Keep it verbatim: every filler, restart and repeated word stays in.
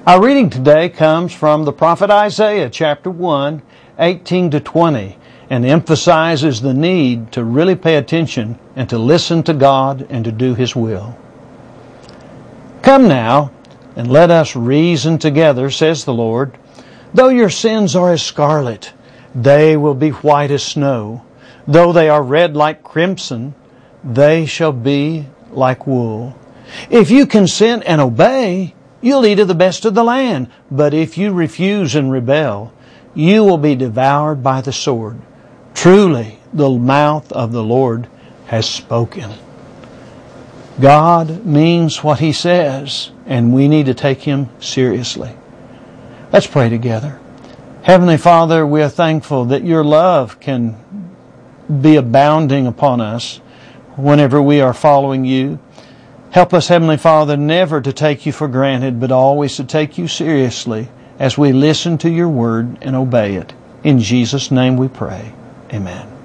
Our reading today comes from the prophet Isaiah, chapter one, eighteen to twenty, and emphasizes the need to really pay attention and to listen to God and to do His will. Come now, and let us reason together, says the Lord. Though your sins are as scarlet, they will be white as snow. Though they are red like crimson, they shall be like wool. If you consent and obey, you'll eat of the best of the land. But if you refuse and rebel, you will be devoured by the sword. Truly, the mouth of the Lord has spoken. God means what He says, and we need to take Him seriously. Let's pray together. Heavenly Father, we are thankful that Your love can be abounding upon us whenever we are following You. Help us, Heavenly Father, never to take You for granted, but always to take You seriously as we listen to Your word and obey it. In Jesus' name we pray. Amen.